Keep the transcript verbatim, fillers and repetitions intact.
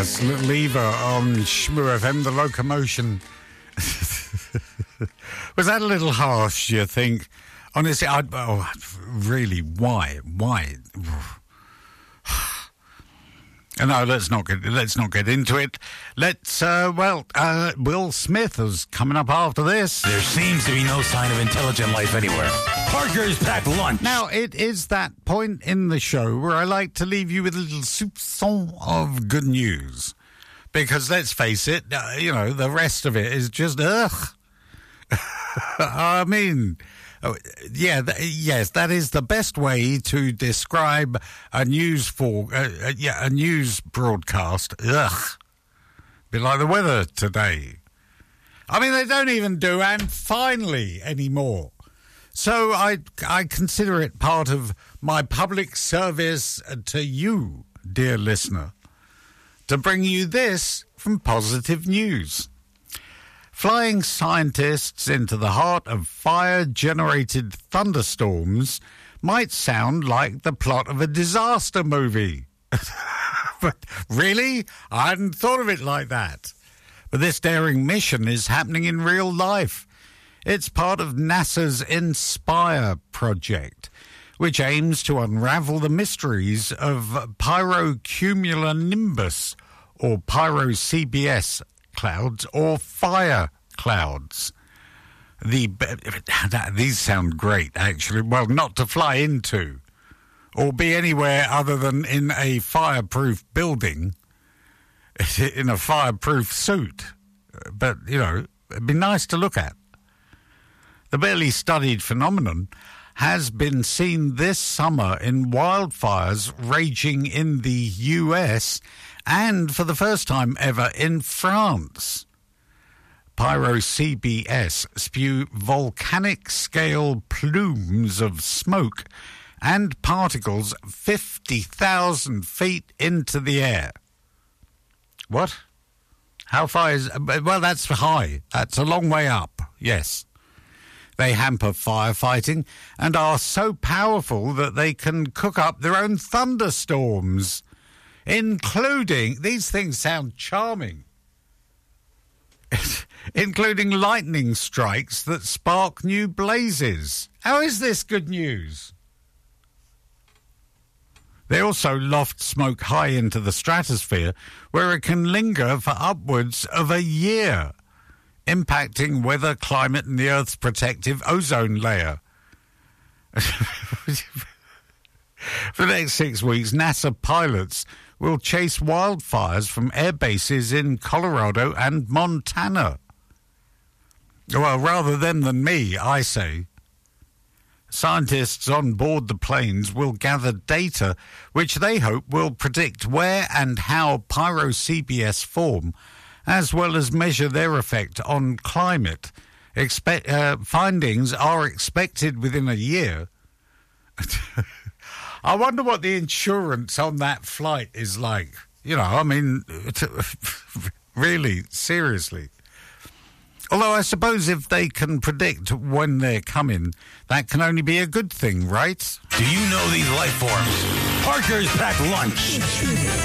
Little Eva on Shmoo F M, the locomotion. Was that a little harsh, do you think? Honestly, I, oh, really, why? Why? No, let's not get let's not get into it. Let's uh, well, uh, Will Smith is coming up after this. There seems to be no sign of intelligent life anywhere. Parker's packed lunch. Now it is that point in the show where I like to leave you with a little soupçon of good news, because let's face it, uh, you know, the rest of it is just ugh. I mean. Oh, yeah, th- yes, that is the best way to describe a news for uh, uh, yeah a news broadcast. Ugh, bit like the weather today. I mean, they don't even do "and finally" anymore. So I I consider it part of my public service to you, dear listener, to bring you this from Positive News. Flying scientists into the heart of fire-generated thunderstorms might sound like the plot of a disaster movie. But really? I hadn't thought of it like that. But this daring mission is happening in real life. It's part of NASA's INSPIRE project, which aims to unravel the mysteries of pyrocumulonimbus, or pyro-C B S, clouds or fire clouds. The these sound great, actually. Well, not to fly into or be anywhere other than in a fireproof building in a fireproof suit. But, you know, it'd be nice to look at. The barely studied phenomenon has been seen this summer in wildfires raging in the U S and for the first time ever in France. Pyro-C B S spew volcanic-scale plumes of smoke and particles fifty thousand feet into the air. What? How far is... Well, that's high. That's a long way up, yes. They hamper firefighting and are so powerful that they can cook up their own thunderstorms, including, these things sound charming, including lightning strikes that spark new blazes. How is this good news? They also loft smoke high into the stratosphere, where it can linger for upwards of a year, impacting weather, climate, and the Earth's protective ozone layer. For the next six weeks, NASA pilots will chase wildfires from air bases in Colorado and Montana. Well, rather them than me, I say. Scientists on board the planes will gather data which they hope will predict where and how pyro-C B S form, as well as measure their effect on climate. Expect, uh, findings are expected within a year. I wonder what the insurance on that flight is like. You know, I mean, really, seriously. Although I suppose if they can predict when they're coming, that can only be a good thing, right? Do you know these life forms? Parker's packed lunch.